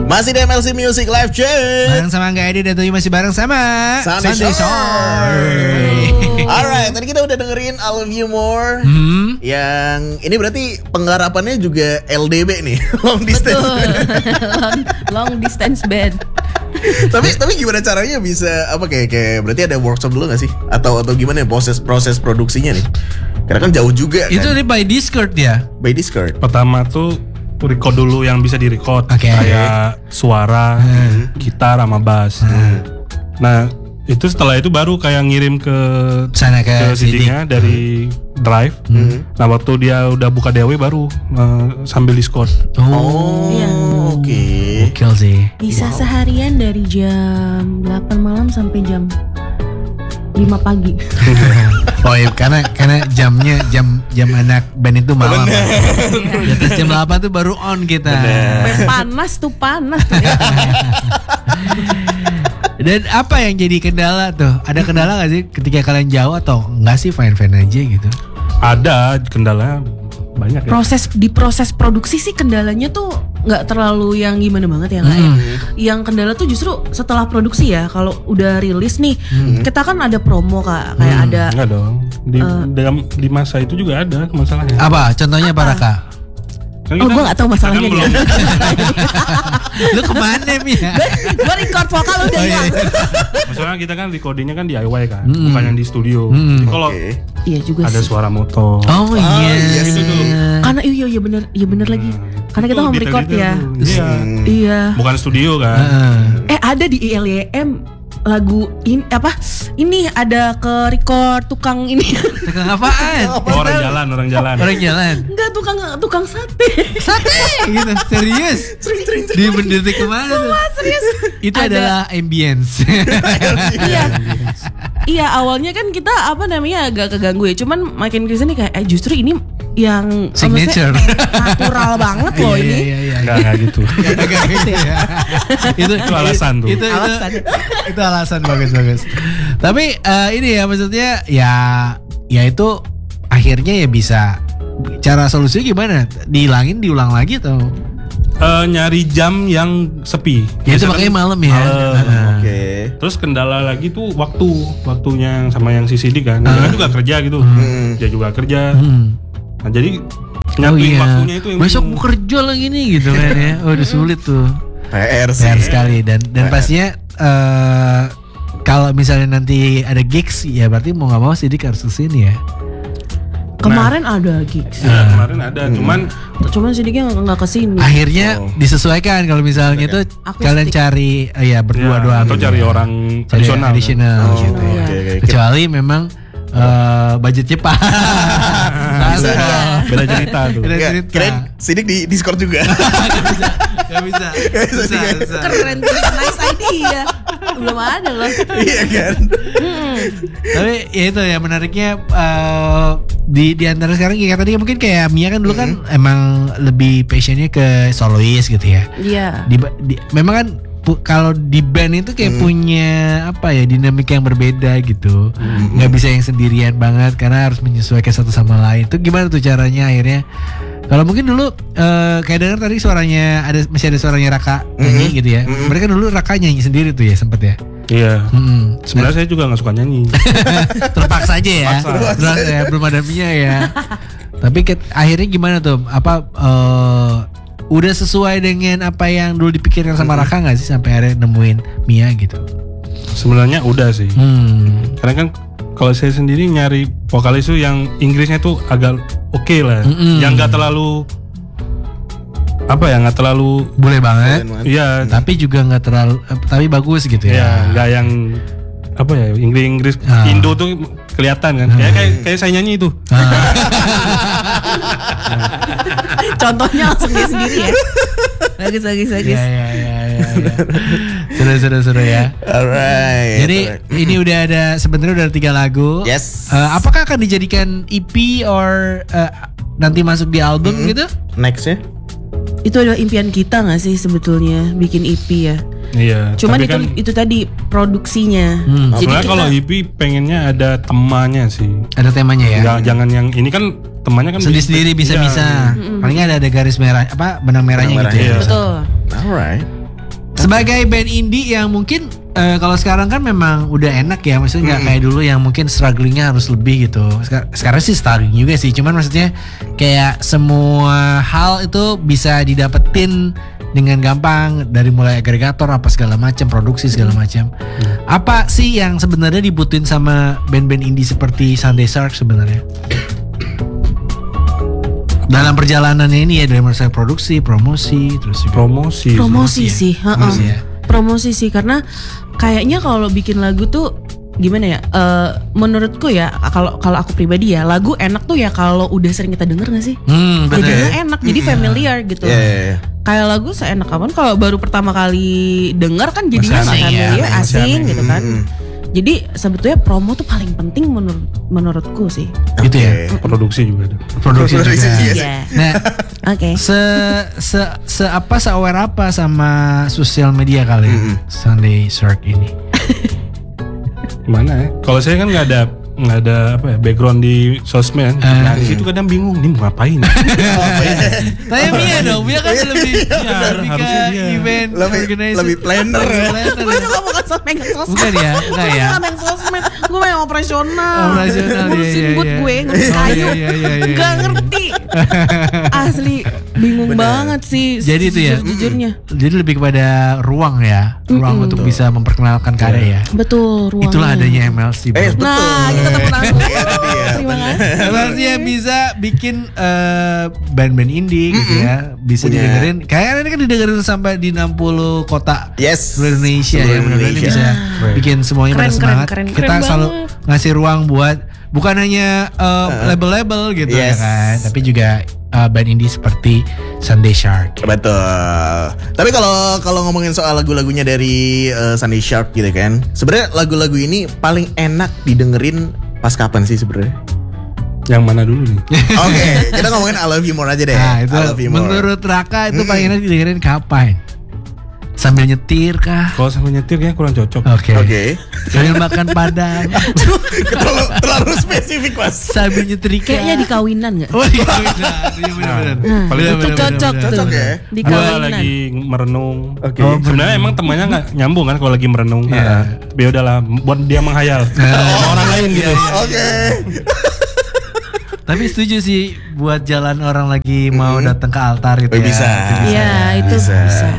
Masih di MLC Music Live Check. Bareng sama Angga Edi dan Tuyu masih bareng sama Sunday Shore. Alright, tadi kita udah dengerin I Love You More. Yang ini berarti penggarapannya juga LDB nih, long distance. long distance band. tapi gimana caranya bisa apa kayak berarti ada workshop dulu nggak sih? Atau gimana ya proses produksinya nih? Karena kan jauh juga. Itu kan? by Discord ya? By Discord. Pertama tuh record dulu yang bisa di-record. Kayak suara, gitar sama bass. Nah, itu setelah itu baru kayak ngirim ke sana ke CD-nya dari drive. Nah, waktu dia udah buka DAW baru sambil Discord. Iya. Oke. Gokil sih. Bisa seharian dari jam 8 malam sampai jam 5 pagi. Oh iya, karena jamnya jam anak band itu malam. Di atas jam 8 tuh baru on kita. Panas. Dan apa yang jadi kendala tuh? Ada kendala gak sih ketika kalian jauh atau enggak sih fine-fine aja gitu? Ada kendala banyak ya. Proses produksi sih kendalanya tuh nggak terlalu yang gimana banget ya nggak ya. Yang kendala tuh justru setelah produksi ya. Kalau udah rilis nih, kita kan ada promo Kak, kayak ada. Enggak dong. Di masa itu juga ada masalahnya. Apa? Contohnya apa Raka? Kan Oh, gue gak tahu masalahnya kan dia. Lu kemana Mia? Gue record vokal udah hilang. Maksudnya kita kan recordingnya kan DIY kan, bukan yang di studio. Jadi kalau Iya juga ada sih. suara motor. Oh iya. Gitu dulu. Karena iya bener lagi. Karena kita home record ya. Iya. Iya. Bukan studio kan. Ada di ILYM lagu ini apa? Ini ada ke record tukang ini. Tukang apaan? Orang jalan. Orang jalan. Enggak tukang sate. Sate gitu. Serius? Di berdiri kemana tuh? Serius. Itu adalah ambience. Iya, awalnya kan kita agak keganggu ya. Cuman makin kesini kayak justru ini yang signature natural banget loh ini. Iya. Enggak gitu. Itu alasan tuh. Itu alasan bagus. Tapi ini ya maksudnya ya itu akhirnya ya bisa. Cara solusinya gimana? Dihilangin, diulang lagi atau? Nyari jam yang sepi. Ya itu makanya malam ya. Oke. Terus kendala lagi tuh waktunya sama yang CCD kan. Dia kan juga kerja gitu. Dia juga kerja. Nah jadi nyatuin waktunya itu yang besok mau kerja lagi nih gitu kan ya. Oh udah sulit tuh. PR sih. PR sekali dan pastinya kalau misalnya nanti ada gigs ya berarti mau nggak mau Sidik harus kesini ya. Kemarin ada gigs. Ya, kemarin ada, cuman sedikitnya nggak kesini. Akhirnya disesuaikan kalau misalnya itu kalian cari berdua doang. Atau cari orang tradisional gitu. Okay. Kecuali memang budgetnya pas. Beda cerita tuh. Keren Sidik di Discord juga. Gak bisa. Keren tuh, nice idea. Belum ada loh. Iya kan. Tapi ya itu ya menariknya di antara sekarang kayak tadi mungkin kayak Mia kan dulu kan emang lebih passionnya ke solois gitu ya. Iya. Memang kan kalau di band itu kayak punya dinamika yang berbeda gitu. Nggak bisa yang sendirian banget karena harus menyesuaikan satu sama lain. Itu gimana tuh caranya akhirnya? Kalau mungkin dulu kayak dengar tadi suaranya masih ada suaranya Raka nyanyi gitu ya. Mereka dulu Raka nyanyi sendiri tuh ya sempet ya. Iya. Sebenarnya saya juga nggak suka nyanyi. Terpaksa aja ya. Terus ya belum ada Mia ya. Tapi akhirnya gimana tuh? Udah sesuai dengan apa yang dulu dipikirkan sama Raka nggak sih sampai akhirnya nemuin Mia gitu? Sebenarnya udah sih. Karena kan kalau saya sendiri nyari vokalis itu yang Inggrisnya tuh agak oke lah, yang nggak terlalu nggak terlalu boleh banget. Iya. Tapi juga nggak terlalu, tapi bagus gitu ya. Iya, nggak yang Inggris Indo tuh kelihatan kan. Kayak saya nyanyi itu. Contohnya langsung dia sendiri ya. Bagus. Iya. Seru ya. Alright. Jadi ini udah ada sebenarnya udah 3 lagu. Yes. Apakah akan dijadikan EP or nanti masuk di album gitu? Next ya. Itu adalah impian kita nggak sih sebetulnya bikin EP ya? Iya. Cuman itu tadi produksinya. Jadi kalau EP pengennya ada temanya sih. Ada temanya ya. Jangan yang ini kan temannya kan sendiri bisa. Paling ada garis merah benang merahnya gitu. Iya. Betul. Alright. Sebagai band indie yang mungkin kalau sekarang kan memang udah enak ya, maksudnya nggak kayak dulu yang mungkin strugglingnya harus lebih gitu. Sekarang sih struggling juga sih, cuman maksudnya kayak semua hal itu bisa didapetin dengan gampang dari mulai agregator apa segala macam, produksi segala macam. Apa sih yang sebenarnya dibutuhin sama band-band indie seperti Sunday Shark sebenarnya? Dalam perjalanannya ini ya, dari mulai produksi, promosi, terus juga Promosi sih, Promosi ya. Promosi sih, karena kayaknya kalau bikin lagu tuh gimana ya? Menurutku ya, kalau aku pribadi ya, lagu enak tuh ya kalau udah sering kita denger nggak sih? Betul. Jadinya enak, jadi familiar gitu. Yeah. Kayak lagu seenak kapan kalau baru pertama kali denger kan jadinya Masih aneh, familiar, masih asing aneh. gitu kan. Jadi sebetulnya promo tuh paling penting menurutku sih. Gitu ya. Produksi juga ada. Produksi juga. Iya. Nah, Oke. se-aware apa sama sosial media kalian Sunday Shark ini? Gimana ya? Kalau saya kan nggak ada apa ya, background di sosmed. Nah di situ kadang bingung nih mau ngapain. Tanya Mia dong, Mia kan lebih harusnya ke dia. event organizer. lebih planner. Gue tuh gak mau megang sosmed. Bukan ya? Enggak ya? Gue megang sosmed. Gue yang operasional. Operasional, Ngurusin iya, boot iya. gue, ngurusin Oh, kayu. iya. Gak ngerti. Asli bingung banget sih. Jadi itu ya. Jujurnya. Jadi lebih kepada ruang ya, ruang untuk bisa memperkenalkan karya ya. Betul, ruangnya. Itulah adanya MLC. Bro. Betul. Nah, kita tepuk tangan. Iya, Terima kasih. MLC yang bisa bikin band-band indie gitu ya, bisa Punya- didengerin. Kayaknya ini kan didengerin sampai di 60 kota Yes. seluruh Indonesia Seluruh ya. Mudah-mudahan ini Indonesia. bisa bikin semuanya pada Keren, semangat. keren Kita selalu banget. ngasih ruang buat bukan hanya label-label gitu ya Yes. kan, tapi juga band indie seperti Sunday Shark. Betul. Tapi kalau ngomongin soal lagu-lagunya dari Sunday Shark gitu kan, sebenarnya lagu-lagu ini paling enak didengerin pas kapan sih sebenarnya? Yang mana dulu nih? Oke, kita ngomongin I Love You More aja deh. Nah, itu I Love You More. menurut Raka itu paling enak didengerin kapan? Sambil nyetir kah? Kalau sambil nyetir kayaknya kurang cocok. Oke. Sambil makan padang. terlalu spesifik mas. Sambil nyetrika. Kayaknya di kawinan gak? Oh iya benar. Paling Itu cocok tuh. Cocok ya? Di Gua kawinan. lagi merenung. Oke. Oh, Sebenarnya emang temannya nggak nyambung kan kalau lagi merenung. Iya. Tapi ya udahlah, buat dia menghayal sama orang lain gitu. Oke. Tapi setuju sih buat jalan orang lagi mau datang ke altar gitu Oh, ya. bisa. Iya, itu bisa.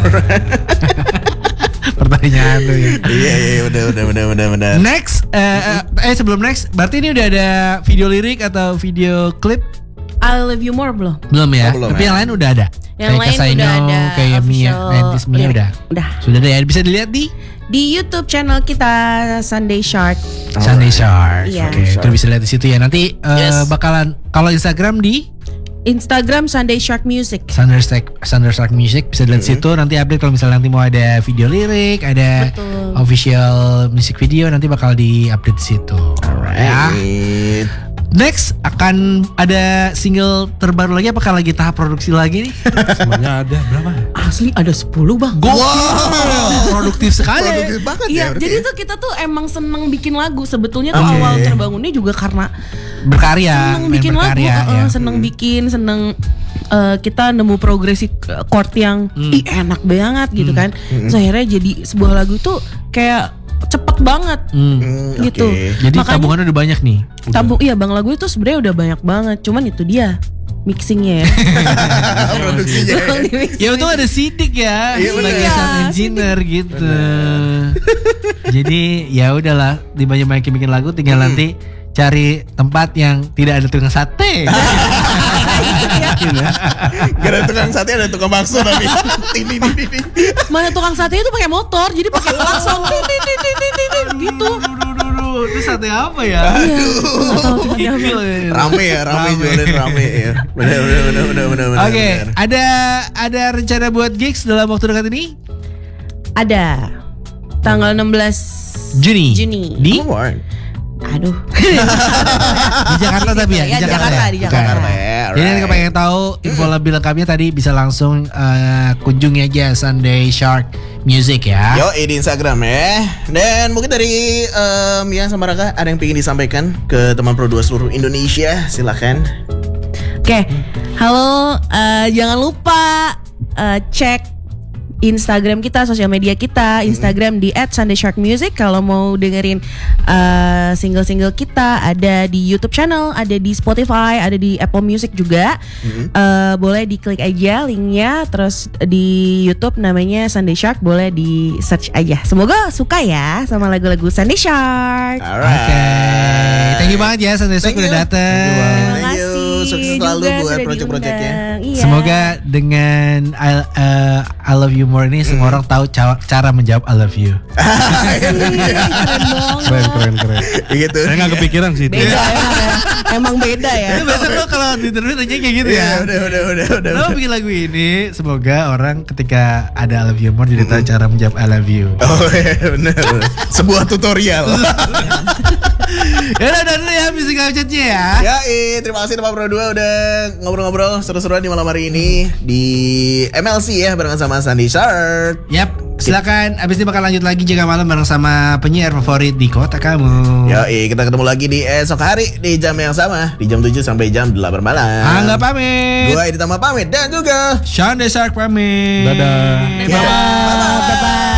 Pertanyaan tuh ya. Iya, udah. Next, sebelum next, berarti ini udah ada video lirik atau video klip? I Love You More belum? Belum ya? Oh, belum Tapi ya. yang lain udah ada. Yang Kayak lain Kasaino, udah ada kayak Mia, official 90s Mia lirik. udah. Udah. Sudah ada ya, bisa dilihat di Di YouTube channel kita Sunday Shark. Sunday Shark. Iya. Oke, itu bisa lihat di situ ya. Nanti Yes. bakalan kalau Instagram di Instagram Sunday Shark Music. Sunday Shark Music bisa dilihat situ. Nanti update kalau misalnya nanti mau ada video lirik, ada Betul. official music video, nanti bakal di update di situ. Ya. Alright. Next akan ada single terbaru lagi. Apakah lagi tahap produksi lagi nih? Semuanya ada berapa? Asli ada 10 bang. Produktif sekali. Produktif banget ya. Iya, berarti jadi ya. tuh kita tuh emang seneng bikin lagu. Sebetulnya tuh Oke. awal terbangunnya juga karena Berkarya, seneng main bikin lagu, berkarya, ya. seneng bikin, seneng kita nemu progresi chord yang enak banget gitu kan. Terus akhirnya jadi sebuah lagu tuh kayak cepet banget gitu. oke. Jadi Makanya- tabungannya udah banyak nih. Iya bang, lagu itu sebenarnya udah banyak banget. Cuman itu dia mixingnya ya. Produksinya. Ya untung ada Sidik ya Iya, sebagai bener. sound engineer gitu. Jadi ya udahlah, dibanyak-banyakin bikin lagu, tinggal nanti cari tempat yang tidak ada tukang sate. Gak ada tukang sate, ada tukang bakso tapi. Ting, ting, ting, ting, ting. Mana tukang sate itu pakai motor, jadi pakai klakson gitu. Itu sate apa ya? Iya, nggak tahu sate apa. Rame ya, rame jualin rame ya. Bener. Oke, ada rencana buat gigs dalam waktu dekat ini? Ada tanggal 16 Juni. Di Come on. Aduh. di Jakarta tapi ya, Ya, di Jakarta. Jakarta, di Jakarta. Bukan. Jadi kalau pengen tahu info lebih lengkapnya tadi bisa langsung kunjungi aja Sunday Shark Music ya. Yo, di Instagram ya. Dan mungkin dari Mia sama Raka ada yang pengen disampaikan ke teman Pro 2 seluruh Indonesia, silakan. Oke, halo, jangan lupa cek Instagram kita, sosial media kita. Instagram di @sundaysharkmusic. Kalau mau dengerin single-single kita, ada di YouTube channel, ada di Spotify, ada di Apple Music juga. Boleh diklik aja linknya. Terus di YouTube namanya Sunday Shark, boleh di search aja. Semoga suka ya sama lagu-lagu Sunday Shark. Oke, thank you banget ya Sunday Shark udah dateng. Thank you. Sukses selalu buat project-projectnya. Iya. Semoga dengan I Love You More ini semua orang tahu cara menjawab I love you. Keren. Gitu. Saya nggak kepikiran sih itu. Beda emang beda ya. Biasa lo kalau di interview tanya kayak gitu ya. Udah. Lo bikin lagu ini, semoga orang ketika ada I Love You More jadi tahu cara menjawab I love you. Oh iya bener. Sebuah tutorial. Ya udah dulu ya musical chatnya ya. Ya, terima kasih Pak Pro 2 udah ngobrol-ngobrol seru-seruan di malam hari ini di MLC ya barengan sama Sunday Shark. Yap, silakan. Abis ini bakal lanjut lagi jaga malam bareng sama penyiar favorit di kota kamu. Ya, kita ketemu lagi di esok hari di jam yang sama, di jam 7 sampai jam 8 malam. Angga pamit. Gua Edi Tama pamit dan juga Sunday Shark pamit. Dadah. Bye-bye. Bye-bye.